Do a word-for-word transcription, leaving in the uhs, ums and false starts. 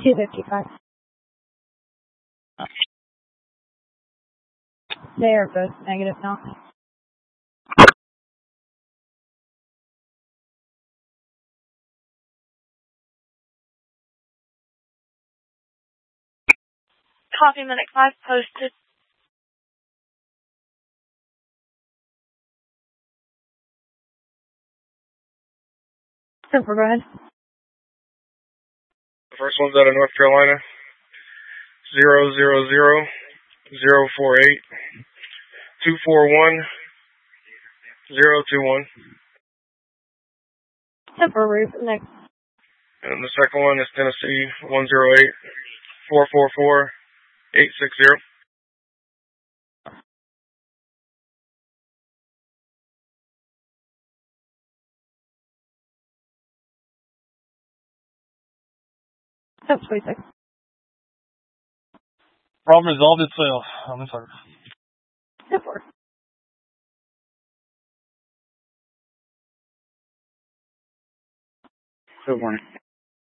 two fifty-five. They are both negative now. Copy, Medic five posted. Simple, go ahead. The first one's out of North Carolina. Zero zero zero zero four eight two four one zero two one. Simple roof next. And the second one is Tennessee one zero eight four four four eight six zero. Simple twenty-six. Problem resolved itself. I'm in service. Simple. Good morning.